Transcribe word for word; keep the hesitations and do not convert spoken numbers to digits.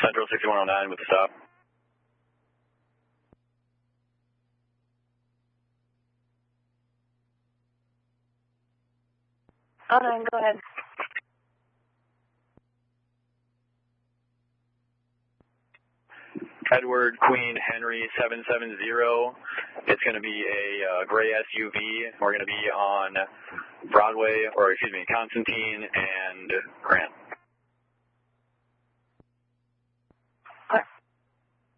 Central sixty-one oh nine with the stop. Oh nine, go ahead. Edward Queen Henry seven seven zero. It's going to be a uh, gray S U V. We're going to be on Broadway, or excuse me, Constantine and Grant.